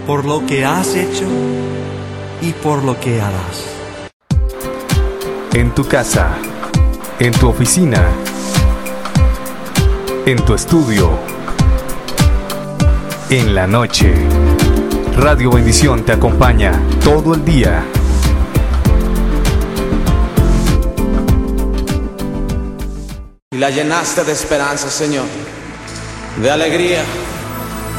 por lo que has hecho y por lo que harás. En tu casa, en tu oficina, en tu estudio, en la noche. Radio Bendición te acompaña todo el día. Y la llenaste de esperanza, Señor, de alegría.